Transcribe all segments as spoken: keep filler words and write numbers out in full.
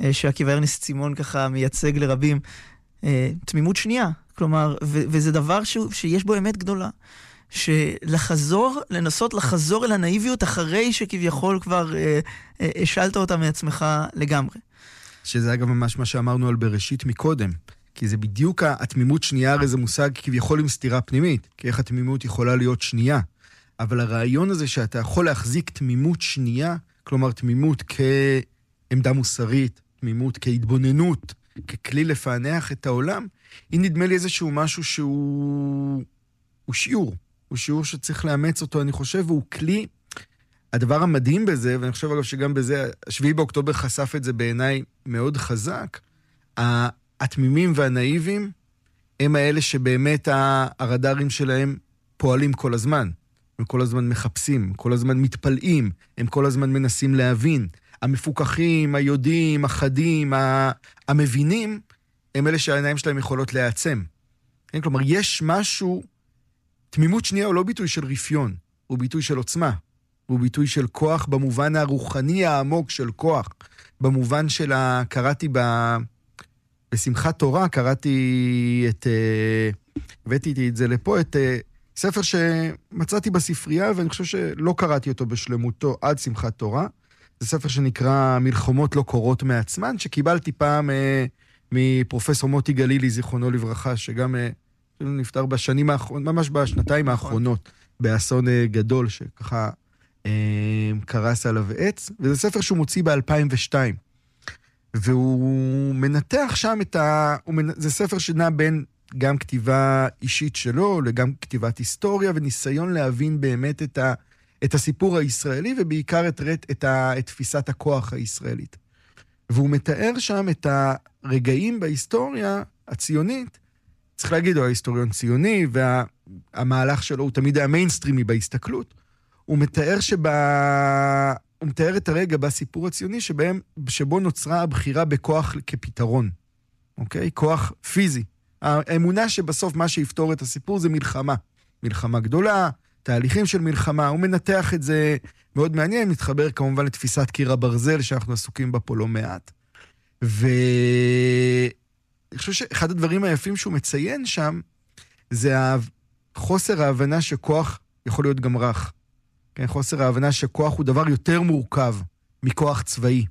שעקיבא ארנסט צימון ככה מייצג לרבים, תמימות שנייה. כלומר, וזה דבר שיש בו אמת גדולה. שלחזור, לנסות לחזור אל הנאיביות אחרי שכביכול כבר השלת אותה מעצמך לגמרי. שזה אגב ממש מה שאמרנו על בראשית מקודם. כי זה בדיוק התמימות שנייה, הרי זה מושג כביכול עם סתירה פנימית. כי איך התמימות יכולה להיות שנייה. אבל הרעיון הזה שאתה יכול להחזיק תמימות שנייה, כלומר תמימות כעמדה מוסרית, תמימות כהתבוננות, ככלי לפענח את העולם, היא נדמה לי איזשהו משהו שהוא הוא שיעור. הוא שיעור שצריך לאמץ אותו, אני חושב, והוא כלי. הדבר המדהים בזה, ואני חושב אגב שגם בזה, השביעי באוקטובר חשף את זה בעיניי מאוד חזק, התמימים והנאיבים הם האלה שבאמת הרדארים שלהם פועלים כל הזמן. הם כל הזמן מחפשים, כל הזמן מתפלאים, הם כל הזמן מנסים להבין. המפוקחים, היודעים, החדים, המבינים, הם אלה שהעיניים שלהם יכולות להעצם. כן? כלומר, יש משהו, תמימות שנייה הוא לא ביטוי של רפיון, הוא ביטוי של עוצמה, הוא ביטוי של כוח במובן הרוחני העמוק של כוח, במובן של, ה... קראתי ב... בשמחת תורה, קראתי את, הבאתי את זה לפה, את ספר שמצאתי בספרייה, ואני חושב שלא קראתי אותו בשלמותו עד שמחת תורה, זה ספר שנקרא מלחמות לא קורות מעצמן, שקיבלתי פעם מפרופסור מוטי גלילי, זיכרונו לברכה, שגם נפטר בשנים האחרונות, ממש בשנתיים האחרונות, באסון גדול שככה קרס עליו עץ, וזה ספר שהוא מוציא ב-אלפיים ושתיים. והוא מנתח שם את ה... זה ספר שנע בין גם כתיבה אישית שלו, לגם כתיבת היסטוריה, וניסיון להבין באמת את, ה... את הסיפור הישראלי, ובעיקר את, את, ה... את תפיסת הכוח הישראלית. והוא מתאר שם את הרגעים בהיסטוריה הציונית, צריך להגיד, הוא ההיסטוריון ציוני, והמהלך שלו הוא תמיד המיינסטרימי בהסתכלות, הוא מתאר שבה... הוא מתאר את הרגע בסיפור הציוני שבהם, שבו נוצרה הבחירה בכוח כפתרון. אוקיי? כוח פיזי. האמונה שבסוף מה שיפתור את הסיפור זה מלחמה. מלחמה גדולה, תהליכים של מלחמה. הוא מנתח את זה מאוד מעניין, מתחבר כמובן לתפיסת קיר הברזל שאנחנו עסוקים בה פה לא מעט. ואני חושב שאחד הדברים היפים שהוא מציין שם, זה חוסר ההבנה שכוח יכול להיות גם רך. כן, חוסר ההבנה שכוח הוא דבר יותר מורכב מכוח צבאי.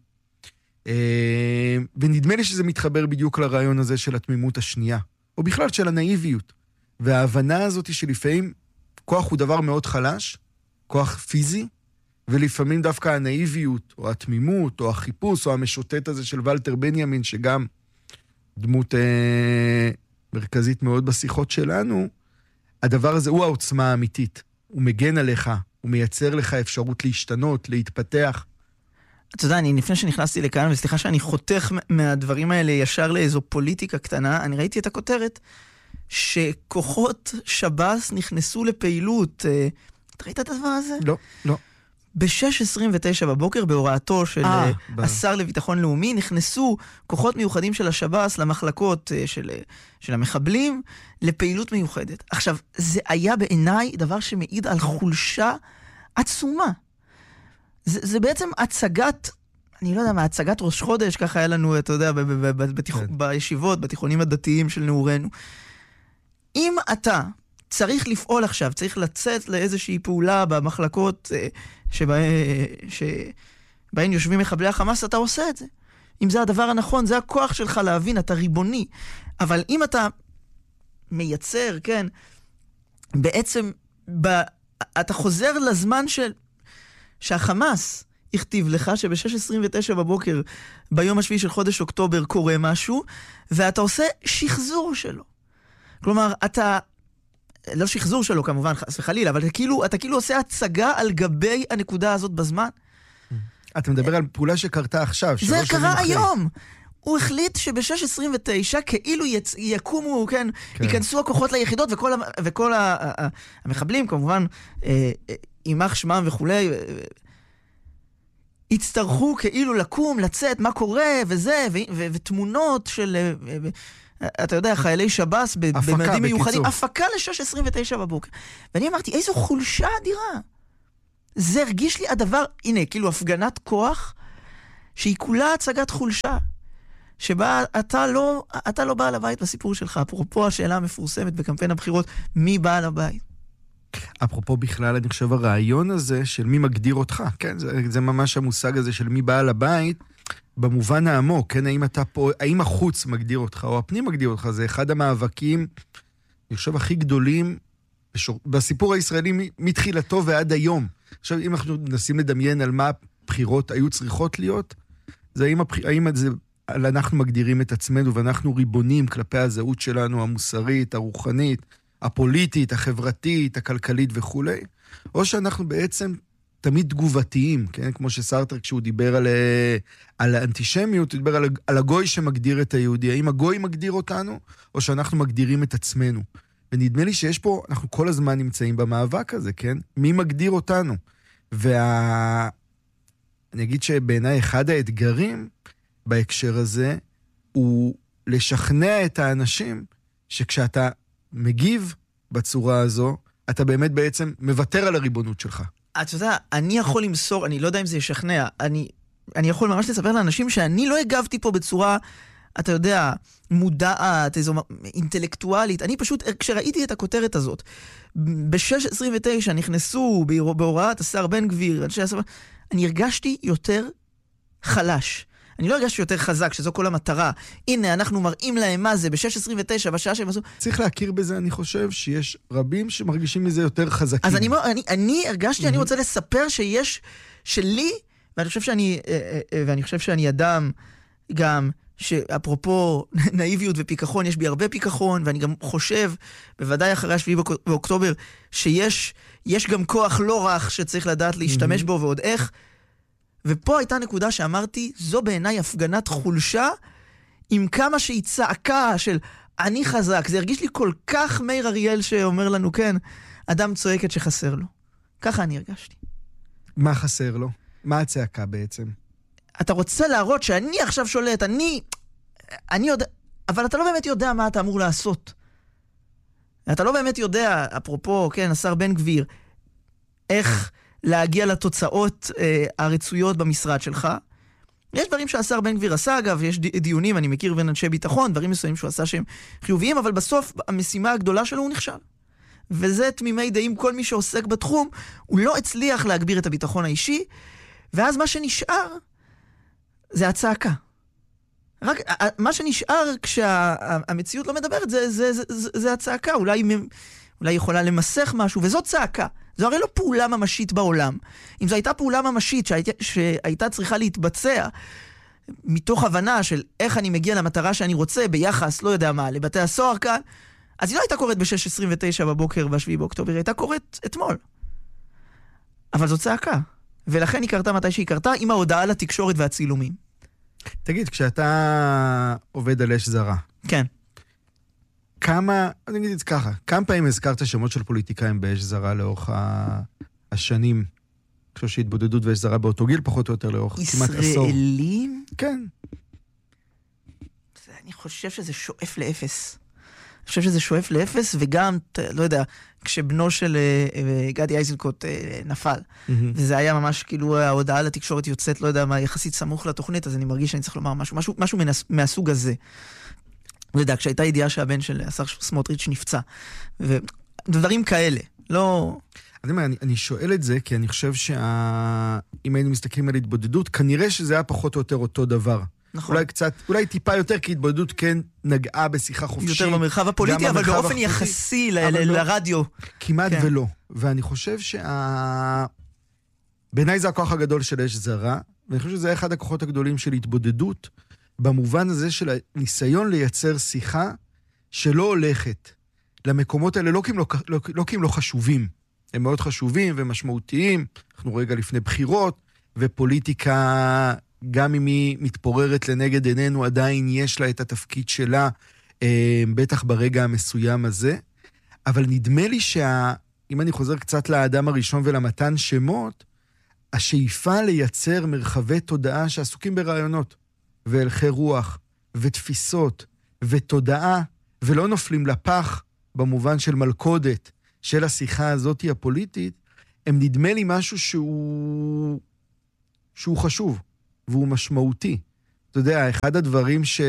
ונדמה לי שזה מתחבר בדיוק לרעיון הזה של התמימות השנייה, או בכלל של הנאיביות. וההבנה הזאת שלפעמים כוח הוא דבר מאוד חלש, כוח פיזי, ולפעמים דווקא הנאיביות, או התמימות, או החיפוש, או המשוטט הזה של ולטר בנימין, שגם דמות אה, מרכזית מאוד בשיחות שלנו, הדבר הזה הוא העוצמה האמיתית. הוא מגן עליך, הוא מייצר לך אפשרות להשתנות, להתפתח. אתה יודע, אני לפני שנכנסתי לכאן, וסליחה שאני חותך מהדברים האלה ישר לאיזו פוליטיקה קטנה, אני ראיתי את הכותרת, שכוחות שב"ס נכנסו לפעילות. אתה ראית את הדבר הזה? לא, לא. ב-שש עשרים ותשע בבוקר, בהוראתו של 아, השר לביטחון לאומי, נכנסו כוחות מיוחדים של השב"ס למחלקות של, של המחבלים, לפעילות מיוחדת. עכשיו, זה היה בעיניי דבר שמעיד על חולשה עצומה. זה, זה בעצם הצגת, אני לא יודע מה, הצגת ראש חודש, ככה היה לנו, אתה יודע, ב- ב- ב- בתיכ... כן. בישיבות, בתיכונים הדתיים של נעורנו. אם אתה צריך לפעול עכשיו, צריך לצאת לאיזושהי פעולה במחלקות שבהן, שבהן יושבים מחבלי החמאס, אתה עושה את זה. אם זה הדבר הנכון, זה הכוח שלך להבין, אתה ריבוני. אבל אם אתה מייצר, כן, בעצם ב, אתה חוזר לזמן של, שהחמאס הכתיב לך, שב-שש עשרים ותשע בבוקר, ביום השביעי של חודש אוקטובר, קורה משהו, ואתה עושה שחזור שלו. כלומר, אתה... לא שחזור שלו כמובן, חס וחלילה, אבל כאילו, אתה כאילו עושה הצגה על גבי הנקודה הזאת בזמן. אתה מדבר על פעולה שקרתה עכשיו. זה קרה היום. הוא החליט שב-שש עשרים ותשע כאילו יצ... יקומו, כן, כן, ייכנסו הכוחות ליחידות, וכל, ה... וכל ה... המחבלים, כמובן, אימח שמם וכולי, יצטרכו כאילו לקום, לצאת, מה קורה, וזה, ו... ו... ותמונות של... אתה יודע, חיילי שב"ס במדים מיוחדים, הפקה ל-שש עשרים ותשע בבוקר. ואני אמרתי, איזו חולשה אדירה. זה הרגיש לי הדבר, הנה, כאילו הפגנת כוח, שהיא כולה הצגת חולשה. שבה אתה לא, אתה לא בעל הבית בסיפור שלך. אפרופו השאלה המפורסמת בקמפיין הבחירות, מי בעל הבית? אפרופו בכלל, אני חושב, הרעיון הזה של מי מגדיר אותך, כן? זה, זה ממש המושג הזה של מי בעל הבית, במובן העמוק, כן? האם אתה פה, האם החוץ מגדיר אותך, או הפנים מגדיר אותך, זה אחד המאבקים, אני חושב, הכי גדולים, בשור, בסיפור הישראלי מתחילתו ועד היום. עכשיו, אם אנחנו נסים לדמיין על מה הבחירות היו צריכות להיות, זה האם, הבח... האם זה, אנחנו מגדירים את עצמנו, ואנחנו ריבונים כלפי הזהות שלנו, המוסרית, הרוחנית, הפוליטית, החברתית, הכלכלית וכו', או שאנחנו בעצם תמיד תגובתיים, כן? כמו שסארטר, כשהוא דיבר על, על האנטישמיות, הוא דיבר על, על הגוי שמגדיר את היהודי. האם הגוי מגדיר אותנו, או שאנחנו מגדירים את עצמנו? ונדמה לי שיש פה, אנחנו כל הזמן נמצאים במאבק הזה, כן? מי מגדיר אותנו? וה... אני אגיד שבעיניי אחד האתגרים בהקשר הזה, הוא לשכנע את האנשים שכשאתה מגיב בצורה הזו, אתה באמת בעצם מוותר על הריבונות שלך. אתה יודע, אני יכול למסור, אני לא יודע אם זה ישכנע, אני, אני יכול ממש לספר לאנשים שאני לא הגבתי פה בצורה, אתה יודע, מודעת, איזו אינטלקטואלית. אני פשוט, כשראיתי את הכותרת הזאת, ב-שש עשרים ותשע נכנסו בהוראת השר בן גביר, אנשי הסבא, אני הרגשתי יותר חלש. אני לא הרגשתי יותר חזק, שזו כל המטרה. הנה, אנחנו מראים להם מה זה, ב-שש עשרים ותשע, בשעה שהם עשו... צריך להכיר בזה, אני חושב, שיש רבים שמרגישים מזה יותר חזקים. אז אני, אני, אני הרגשתי, mm-hmm. אני רוצה לספר שיש, שלי, ואני חושב שאני, ואני חושב שאני אדם גם, שאפרופו נאיביות ופיקחון, יש בי הרבה פיקחון, ואני גם חושב, בוודאי אחרי השביעי באוקטובר, שיש יש גם כוח לא רך שצריך לדעת להשתמש mm-hmm. בו ועוד איך, ופה הייתה נקודה שאמרתי, זו בעיניי הפגנת חולשה, עם כמה שהיא צעקה של אני חזק. זה הרגיש לי כל כך מאיר אריאל שאומר לנו, כן, אדם צועקת שחסר לו. ככה אני הרגשתי. מה חסר לו? מה הצעקה בעצם? אתה רוצה להראות שאני עכשיו שולט, אני, אני יודע, אבל אתה לא באמת יודע מה אתה אמור לעשות. אתה לא באמת יודע, אפרופו, כן, השר בן גביר, איך להגיע לתוצאות אה, הרצויות במשרד שלך. יש דברים שהשר בן גביר עשה, אגב, יש דיונים, אני מכיר בין אנשי ביטחון, דברים מסוימים שהוא עשה שהם חיוביים, אבל בסוף המשימה הגדולה שלו הוא נכשל. וזה תמימי דעים, כל מי שעוסק בתחום, הוא לא הצליח להגביר את הביטחון האישי, ואז מה שנשאר זה הצעקה. רק מה שנשאר כשהמציאות לא מדברת, זה, זה, זה, זה, זה הצעקה. אולי, אולי יכולה למסך משהו, וזו צעקה. זו הרי לא פעולה ממשית בעולם. אם זו הייתה פעולה ממשית שהייתה, שהייתה צריכה להתבצע מתוך הבנה של איך אני מגיע למטרה שאני רוצה ביחס, לא יודע מה, לבתי הסוהר כאן, אז היא לא הייתה קורית ב-שש עשרים ותשע בבוקר בשביעי באוקטובר, היא הייתה קורית אתמול. אבל זו צעקה. ולכן היא קרתה מתי שהיא קרתה, עם ההודעה לתקשורת והצילומים. תגיד, כשאתה עובד על אש זרה, כן. כמה, אני אגיד את זה ככה, כמה פעמים הזכרת שמות של פוליטיקאים באש זרה לאורך השנים? אני חושב שהתבודדות ואש זרה באותו גיל, פחות או יותר לאורך כמעט עשור. ישראלים? כן. אני חושב שזה שואף לאפס. אני חושב שזה שואף לאפס, וגם, לא יודע, כשבנו של גדי איזנקוט נפל, וזה היה ממש כאילו ההודעה לתקשורת יוצאת, לא יודע מה, יחסית סמוך לתוכנית, אז אני מרגיש שאני צריך לומר משהו, משהו, משהו מהסוג הזה. לא יודע, כשהייתה ידיעה שהבן של השר סמוטריץ' נפצע, ודברים כאלה, לא... אני אומר, אני, אני שואל את זה, כי אני חושב שאם היינו מסתכלים על התבודדות, כנראה שזה היה פחות או יותר אותו דבר. נכון. אולי קצת, אולי טיפה יותר, כי התבודדות כן נגעה בשיחה חופשית. יותר במרחב הפוליטי, אבל באופן יחסי לרדיו. כמעט ולא. ואני חושב שה... בעיניי זה הכוח הגדול של אש זרה, ואני חושב שזה אחד הכוחות הגדולים של התבודדות, במובן הזה של הניסיון לייצר שיחה שלא הולכת למקומות האלה, לא כי הם לא, לא, לא, כי הם לא חשובים. הם מאוד חשובים ומשמעותיים. אנחנו רגע לפני בחירות, ופוליטיקה... גם אם היא מתפוררת לנגד עינינו, עדיין יש לה את התפקיד שלה, אה, בטח ברגע המסוים הזה. אבל נדמה לי שאם אני חוזר קצת לאדם הראשון ולמתן שמות, השאיפה לייצר מרחבי תודעה שעסוקים ברעיונות, והלכי רוח, ותפיסות, ותודעה, ולא נופלים לפח במובן של מלכודת, של השיחה הזאת הפוליטית, הם נדמה לי משהו שהוא, שהוא חשוב. והוא משמעותי. אתה יודע, אחד הדברים ש...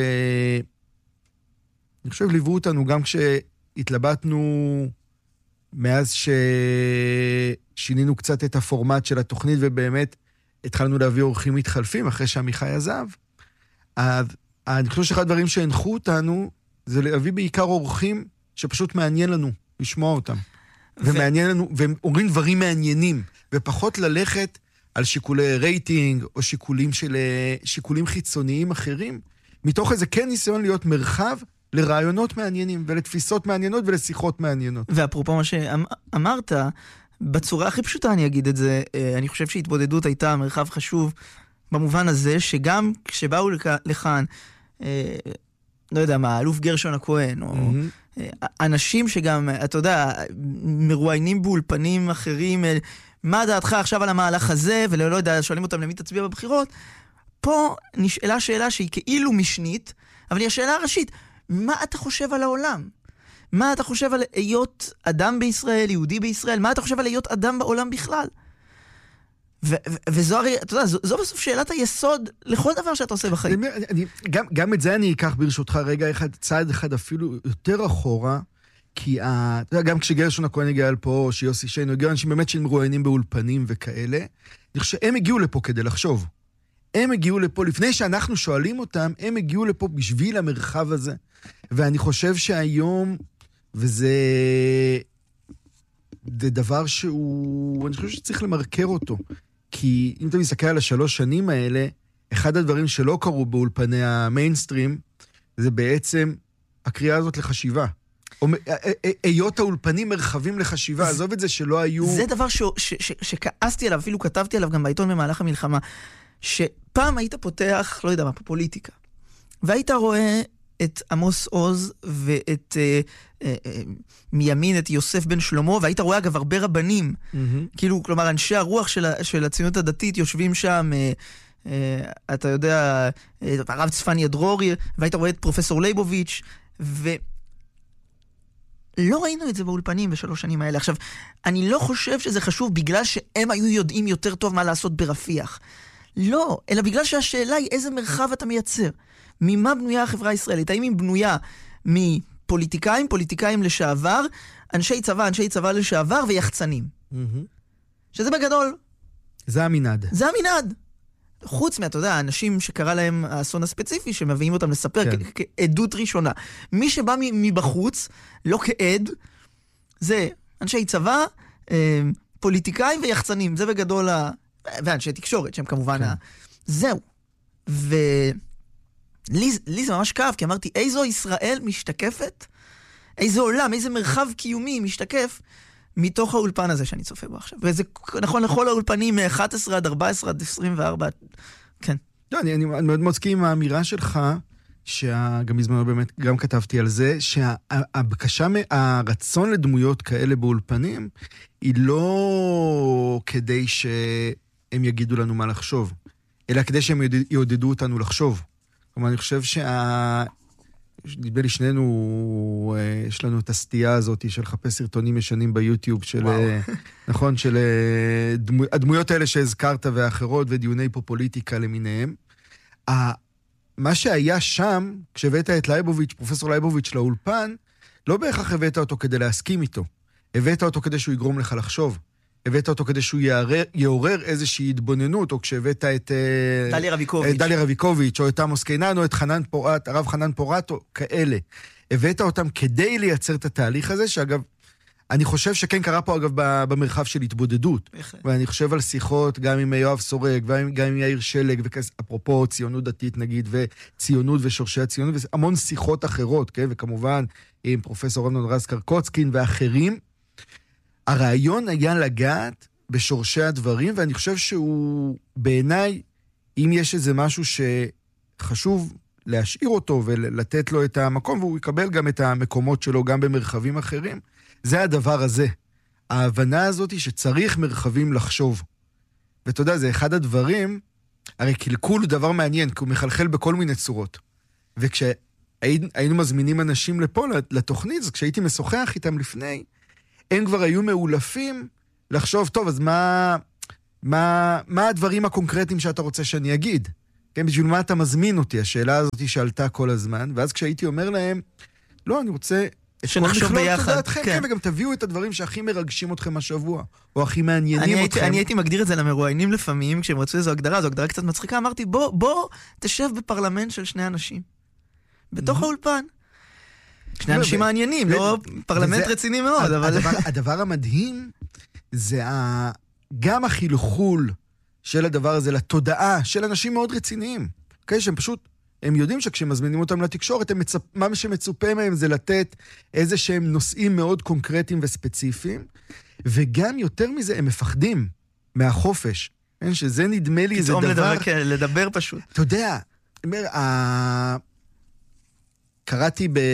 אני חושב ליוו אותנו גם כשהתלבטנו מאז ששינינו קצת את הפורמט של התוכנית, ובאמת התחלנו להביא אורחים מתחלפים אחרי שעמיחי עזב. אז אני חושב שאחד הדברים שהנחו אותנו, זה להביא בעיקר אורחים שפשוט מעניין לנו לשמוע אותם. ו... ומעניין לנו, והם אומרים דברים מעניינים, ופחות ללכת על שיקולי רייטינג, או שיקולים של, שיקולים חיצוניים אחרים, מתוך איזה כן ניסיון להיות מרחב לרעיונות מעניינים, ולתפיסות מעניינות ולשיחות מעניינות. ואפרופו מה שאמרת, בצורה הכי פשוטה אני אגיד את זה, אני חושב שהתבודדות הייתה מרחב חשוב, במובן הזה שגם כשבאו לכאן, לא יודע מה, אלוף גרשון הכהן, או אנשים שגם, אתה יודע, מרואיינים באולפנים אחרים, מה דעתך עכשיו על המהלך הזה, ולא יודע, שואלים אותם למי תצביע בבחירות, פה נשאלה שאלה שהיא כאילו משנית, אבל היא השאלה הראשית, מה אתה חושב על העולם? מה אתה חושב על היות אדם בישראל, יהודי בישראל? מה אתה חושב על היות אדם בעולם בכלל? ו- ו- וזו הרי, אתה יודע, זו, זו בסוף שאלת היסוד לכל דבר שאתה עושה בחיים. אני, אני, גם, גם את זה אני אקח ברשותך רגע אחד, צעד אחד אפילו יותר אחורה, כי ה, אתה יודע, גם כשגרשון הכהן הגיע לפה, או שיוסי שיין, הגיעו אנשים באמת שמרואיינים באולפנים וכאלה, אני חושב שהם הגיעו לפה כדי לחשוב. הם הגיעו לפה, לפני שאנחנו שואלים אותם, הם הגיעו לפה בשביל המרחב הזה. ואני חושב שהיום, וזה זה דבר שהוא, אני חושב שצריך למרקר אותו. כי אם אתה מסתכל על השלוש שנים האלה, אחד הדברים שלא קרו באולפני המיינסטרים, זה בעצם הקריאה הזאת לחשיבה. היות האולפנים מרחבים לחשיבה, עזוב את זה שלא היו... זה דבר שכעסתי עליו, אפילו כתבתי עליו גם בעיתון במהלך המלחמה, שפעם היית פותח, לא יודע מה, פופוליטיקה, והיית רואה את עמוס עוז ואת אה, אה, אה, מימין, את יוסף בן שלמה, והיית רואה אגב הרבה רבנים, mm-hmm. כאילו, כלומר, אנשי הרוח של, של הציונות הדתית יושבים שם, אה, אה, אתה יודע, אה, הרב צפניה דרורי, והיית רואה את פרופסור ליבוביץ', ולא ראינו את זה באולפנים בשלוש שנים האלה. עכשיו, אני לא חושב שזה חשוב בגלל שהם היו יודעים יותר טוב מה לעשות ברפיח. לא, אלא בגלל שהשאלה היא איזה מרחב אתה מייצר. ממה בנויה החברה הישראלית? האם היא בנויה מפוליטיקאים, פוליטיקאים לשעבר, אנשי צבא, אנשי צבא לשעבר ויחצנים. Mm-hmm. שזה בגדול. זה המנעד. זה המנעד. חוץ מה, אתה יודע, האנשים שקרא להם האסון הספציפי, שמביאים אותם לספר כן. כ- כעדות ראשונה. מי שבא מבחוץ, לא כעד, זה אנשי צבא, פוליטיקאים ויחצנים. זה בגדול ה... ואנשי תקשורת, שהם כמובן כן. ה... זהו. ו... לי, לי זה ממש כאב, כי אמרתי, איזו ישראל משתקפת, איזה עולם, איזה מרחב קיומי משתקף, מתוך האולפן הזה שאני צופה בו עכשיו. וזה נכון לכל האולפנים, מ-אחת עשרה עד ארבע עשרה עד עשרים וארבע, כן. לא, אני, אני מאוד מוצקים עם האמירה שלך, שגם בזמנו באמת גם כתבתי על זה, שהבקשה, הרצון לדמויות כאלה באולפנים, היא לא כדי שהם יגידו לנו מה לחשוב, אלא כדי שהם יעודדו אותנו לחשוב. כלומר, אני חושב שה... נדמה לי שנינו, יש לנו את הסטייה הזאת של לחפש סרטונים ישנים ביוטיוב של, נכון, של דמו, הדמויות האלה שהזכרת ואחרות ודיוני פה פוליטיקה למיניהם. מה שהיה שם, כשהבאת את לייבוביץ', פרופסור לייבוביץ' לאולפן, לא בהכרח הבאת אותו כדי להסכים איתו. הבאת אותו כדי שהוא יגרום לך לחשוב. הבאת אותו כדי שהוא יערר, יעורר איזושהי התבוננות, או כשהבאת את... דליה רביקוביץ'. דליה רביקוביץ', או את עמוס קינן, או את חנן פורט, הרב חנן פורט, או כאלה. הבאת אותם כדי לייצר את התהליך הזה, שאגב, אני חושב שכן קרה פה, אגב, במרחב של התבודדות. ואני חושב על שיחות גם עם יואב סורק, גם עם יאיר שלג, אפרופו ציונות דתית, נגיד, וציונות ושורשי הציונות, והמון שיחות אחרות, כן? וכמובן, עם פרופסור אמנון רז קרקוצקין ואחרים. הרעיון היה לגעת בשורשי הדברים, ואני חושב שהוא, בעיניי, אם יש איזה משהו שחשוב להשאיר אותו ולתת לו את המקום, והוא יקבל גם את המקומות שלו גם במרחבים אחרים, זה הדבר הזה. ההבנה הזאת היא שצריך מרחבים לחשוב. ואתה יודע, זה אחד הדברים, הרי קלקול הוא דבר מעניין, כי הוא מחלחל בכל מיני צורות. וכשהיינו מזמינים אנשים לפה, לתוכנית, כשהייתי משוחח איתם לפני, הם כבר היו מאולפים לחשוב, טוב, אז מה, מה, מה הדברים הקונקרטיים שאתה רוצה שאני אגיד? כן, בשביל מה אתה מזמין אותי? השאלה הזאת שעלתה כל הזמן, ואז כשהייתי אומר להם, לא, אני רוצה... שנחשוב ביחד. כן. כן, וגם תביאו את הדברים שהכי מרגשים אתכם השבוע, או הכי מעניינים אני אתכם. הייתי, אני הייתי מגדיר את זה למרואיינים לפעמים, כשהם רצו איזו הגדרה, זו הגדרה קצת מצחיקה, אמרתי, בוא, בוא, תשב בפרלמנט של שני אנשים. בתוך האולפן. שני אנשים מעניינים, לא פרלמנט רציני מאוד, אבל... הדבר המדהים זה גם החילחול של הדבר הזה לתודעה של אנשים מאוד רציניים. אוקיי, שהם פשוט, הם יודעים שכשמזמינים אותם לתקשורת, מה שמצופה מהם זה לתת איזה שהם נושאים מאוד קונקרטיים וספציפיים, וגם יותר מזה הם מפחדים מהחופש. שזה נדמה לי, זה דבר... לדבר, כן, לדבר פשוט. אתה יודע, אומר, קראתי ב...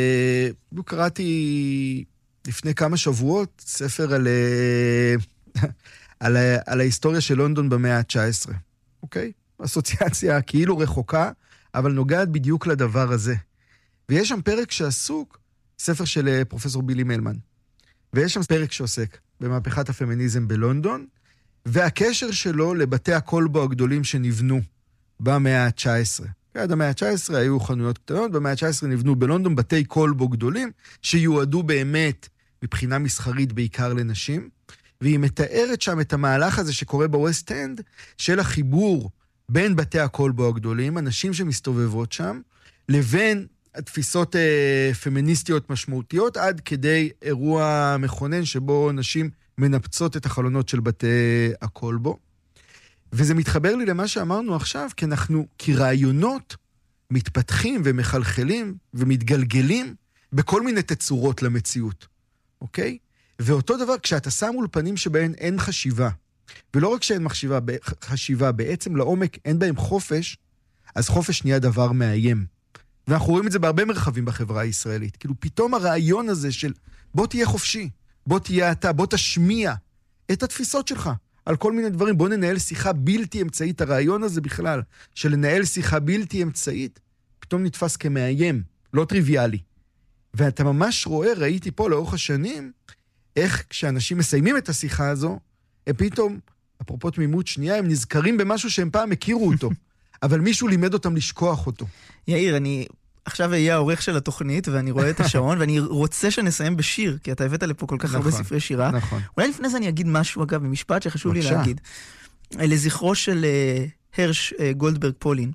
קראתי לפני כמה שבועות ספר על, על, על ההיסטוריה של לונדון במאה ה-תשע עשרה. אוקיי? אסוציאציה כאילו רחוקה, אבל נוגעת בדיוק לדבר הזה. ויש שם פרק שעסוק, ספר של פרופסור בילי מלמן. ויש שם פרק שעוסק במהפכת הפמיניזם בלונדון, והקשר שלו לבתי הקולבו הגדולים שנבנו במאה ה-תשע עשרה. עד המאה ה-תשע עשרה היו חנויות קטנות, במאה ה-תשע עשרה נבנו בלונדון בתי קולבו גדולים, שיועדו באמת מבחינה מסחרית בעיקר לנשים, והיא מתארת שם את המהלך הזה שקורה בווסט אנד, של החיבור בין בתי הקולבו הגדולים, אנשים שמסתובבות שם, לבין התפיסות אה, פמיניסטיות משמעותיות, עד כדי אירוע מכונן שבו נשים מנפצות את החלונות של בתי הקולבו. וזה מתחבר לי למה שאמרנו עכשיו, כי אנחנו, כי רעיונות מתפתחים ומחלחלים ומתגלגלים בכל מיני תצורות למציאות, אוקיי? ואותו דבר, כשאתה שם אולפנים שבהן אין חשיבה, ולא רק שאין מחשיבה, חשיבה, בעצם לעומק אין בהם חופש, אז חופש נהיה דבר מאיים. ואנחנו רואים את זה בהרבה מרחבים בחברה הישראלית. כאילו פתאום הרעיון הזה של בוא תהיה חופשי, בוא תהיה אתה, בוא תשמיע את התפיסות שלך. על כל מיני דברים, בוא ננהל שיחה בלתי אמצעית, הרעיון הזה בכלל, של לנהל שיחה בלתי אמצעית, פתאום נתפס כמאיים, לא טריוויאלי. ואתה ממש רואה, ראיתי פה לאורך השנים, איך כשאנשים מסיימים את השיחה הזו, הם פתאום, אפרופו תמימות שנייה, הם נזכרים במשהו שהם פעם הכירו אותו, אבל מישהו לימד אותם לשכוח אותו. יאיר, אני עכשיו אהיה העורך של התוכנית, ואני רואה את השעון, ואני רוצה שנסיים בשיר, כי אתה הבאת לפה כל כך הרבה ספרי שירה. נכון. אולי לפני זה אני אגיד משהו, אגב, במשפט שחשוב לי להגיד. לזכרו של הרש גולדברג פולין.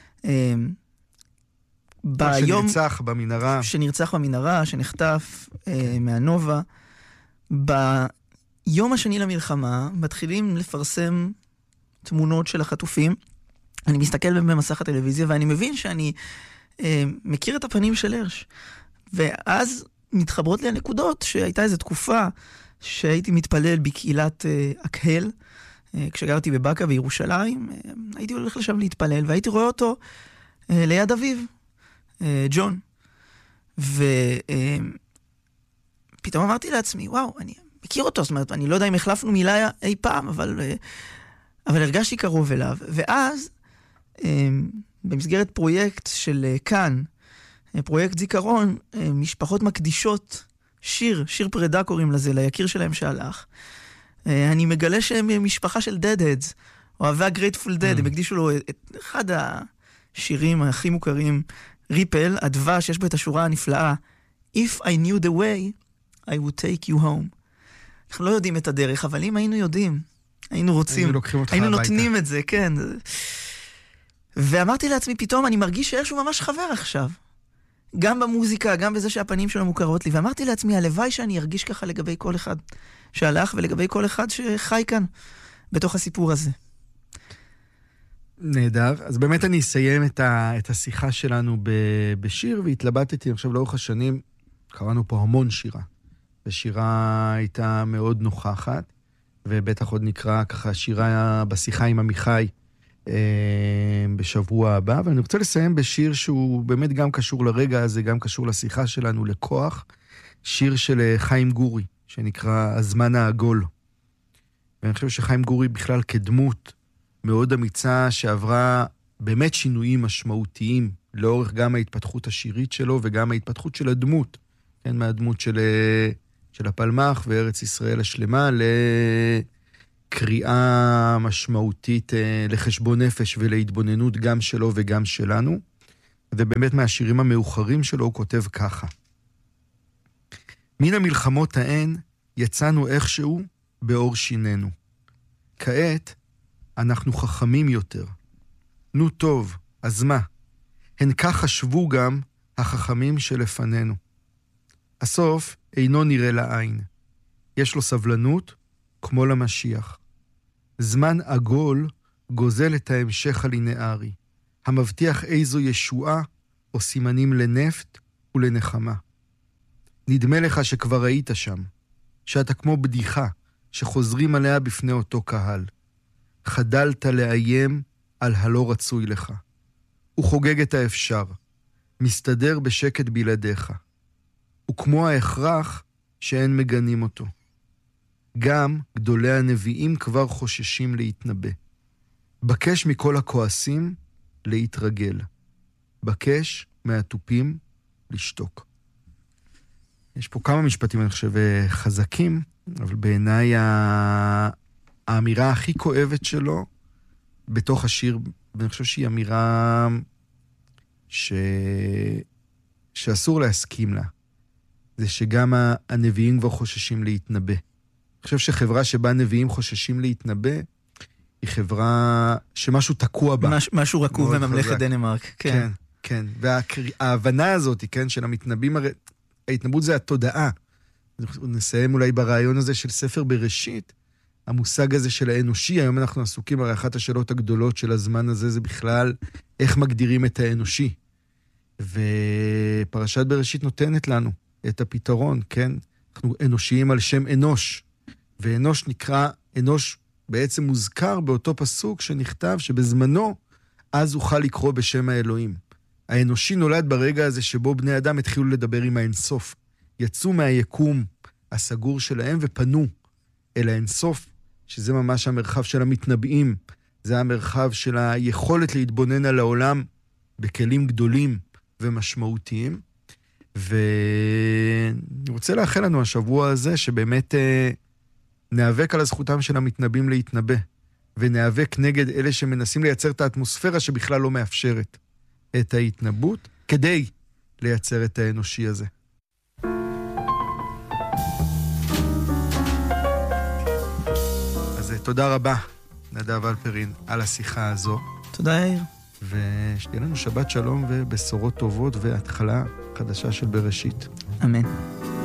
ביום... שנרצח במנהרה. שנרצח במנהרה, שנחטף מהנובה. ביום השני למלחמה, מתחילים לפרסם תמונות של החטופים. אני מסתכל במסך הטלוויזיה, ואני מבין שאני מכיר את הפנים של הרש. ואז מתחברות לי הנקודות שהייתה איזו תקופה שהייתי מתפלל בקהילת אקהל, כשגרתי בבקה בירושלים, הייתי הולך לשם להתפלל, והייתי רואה אותו ליד אביו, ג'ון. ופתאום אמרתי לעצמי, וואו, אני מכיר אותו, זאת אומרת, אני לא יודע אם החלפנו מילה אי פעם, אבל, אבל הרגשתי קרוב אליו. ואז, במסגרת פרויקט של כאן, פרויקט זיכרון, משפחות מקדישות שיר, שיר פרידה קוראים לזה, ליקיר שלהם שהלך. אני מגלה שהם משפחה של Deadheads, אוהבי ה-Grateful Dead, הם הקדישו לו את אחד השירים הכי מוכרים, ריפל, הדבש, יש בו את השורה הנפלאה, If I knew the way, I would take you home. אנחנו לא יודעים את הדרך, אבל אם היינו יודעים, היינו רוצים, היינו נותנים את זה, כן. ואמרתי לעצמי, פתאום אני מרגיש שאיזשהו ממש חבר עכשיו. גם במוזיקה, גם בזה שהפנים שלו מוכרות לי. ואמרתי לעצמי, הלוואי שאני ארגיש ככה לגבי כל אחד שהלך, ולגבי כל אחד שחי כאן, בתוך הסיפור הזה. נהדר. אז באמת אני אסיים את, ה, את השיחה שלנו ב, בשיר, והתלבטתי עכשיו לאורך השנים, קראנו פה המון שירה. ושירה הייתה מאוד נוכחת, ובטח עוד נקרא ככה שירה בשיחה עם עמיחי, בשבוע הבא, ואני רוצה לסיים בשיר שהוא באמת גם קשור לרגע הזה, גם קשור לשיחה שלנו, לכוח, שיר של חיים גורי, שנקרא הזמן העגול. ואני חושב שחיים גורי בכלל כדמות מאוד אמיצה, שעברה באמת שינויים משמעותיים, לאורך גם ההתפתחות השירית שלו, וגם ההתפתחות של הדמות, כן, מהדמות של, של הפלמח וארץ ישראל השלמה, ל... קריאה משמעותית לחשבון נפש ולהתבוננות גם שלו וגם שלנו. ובאמת מהשירים המאוחרים שלו הוא כותב ככה: מן המלחמות ההן יצאנו איכשהו באור שיננו. כעת אנחנו חכמים יותר. נו טוב, אז מה? הן כך חשבו גם החכמים שלפנינו. הסוף אינו נראה לעין. יש לו סבלנות כמו למשיח. זמן עגול גוזל את ההמשך הלינארי, המבטיח איזו ישועה או סימנים לנפט ולנחמה. נדמה לך שכבר היית שם, שאתה כמו בדיחה שחוזרים עליה בפני אותו קהל. חדלת לאיים על הלא רצוי לך. הוא חוגג את האפשר, מסתדר בשקט בלעדיך. הוא כמו ההכרח שאין מגנים אותו. גם גדולי הנביאים כבר חוששים להתנבא. בקש מכל הכועסים להתרגל. בקש מהטופים לשתוק. יש פה כמה משפטים, אני חושב, חזקים, אבל בעיניי האמירה הכי כואבת שלו בתוך השיר, ואני חושב שהיא אמירה ש... שאסור להסכים לה, זה שגם הנביאים כבר חוששים להתנבא. אני חושב שחברה שבה נביאים חוששים להתנבא, היא חברה שמשהו תקוע בה. מש, משהו רקוב בממלכת דנמרק. כן, כן. כן. וההבנה הזאת, כן, של המתנבאים, הרי, ההתנבאות זה התודעה. נסיים אולי ברעיון הזה של ספר בראשית, המושג הזה של האנושי, היום אנחנו עסוקים, הרי אחת השאלות הגדולות של הזמן הזה, זה בכלל איך מגדירים את האנושי. ופרשת בראשית נותנת לנו את הפתרון, כן? אנחנו אנושיים על שם אנוש, ואנוש נקרא, אנוש בעצם מוזכר באותו פסוק שנכתב שבזמנו אז אוכל לקרוא בשם האלוהים. האנושי נולד ברגע הזה שבו בני אדם התחילו לדבר עם האינסוף. יצאו מהיקום הסגור שלהם ופנו אל האינסוף, שזה ממש המרחב של המתנבאים. זה המרחב של היכולת להתבונן על העולם בכלים גדולים ומשמעותיים. ואני רוצה לאחל לנו השבוע הזה שבאמת אה, נאבק על הזכותם של המתנבאים להתנבא, ונאבק נגד אלה שמנסים לייצר את האטמוספירה שבכלל לא מאפשרת את ההתנבאות, כדי לייצר את האנושי הזה. אז תודה רבה, נדב אלפרין, על השיחה הזו. תודה, יאיר. ושתהיה לנו שבת שלום ובשורות טובות והתחלה חדשה של בראשית. אמן.